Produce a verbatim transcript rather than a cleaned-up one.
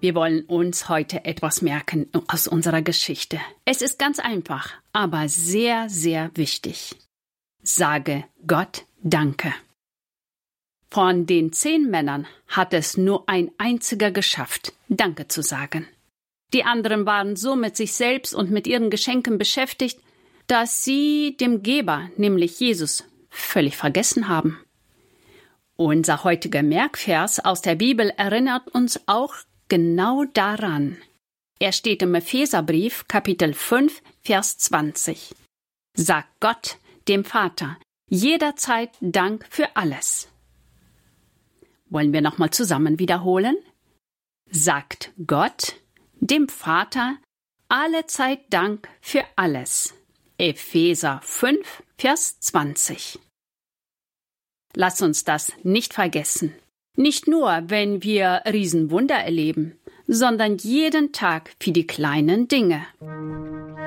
Wir wollen uns heute etwas merken aus unserer Geschichte. Es ist ganz einfach, aber sehr, sehr wichtig. Sage Gott Danke. Von den zehn Männern hat es nur ein einziger geschafft, Danke zu sagen. Die anderen waren so mit sich selbst und mit ihren Geschenken beschäftigt, dass sie dem Geber, nämlich Jesus, völlig vergessen haben. Unser heutiger Merkvers aus der Bibel erinnert uns auch genau daran. Er steht im Epheserbrief, Kapitel fünf, Vers zwanzig. Sagt Gott, dem Vater, jederzeit Dank für alles. Wollen wir nochmal zusammen wiederholen? Sagt Gott, dem Vater, allezeit Dank für alles. Epheser fünf, Vers zwanzig. Lass uns das nicht vergessen. Nicht nur, wenn wir Riesenwunder erleben, sondern jeden Tag für die kleinen Dinge.